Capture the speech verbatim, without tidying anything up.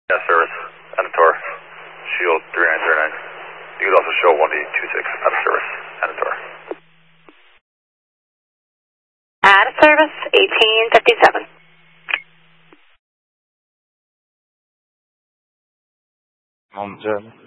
Yeah, service, Anator, Shield three nine zero nine. You could also show one D two six out of service, Anator. Out of service, eighteen fifty-seven. On German.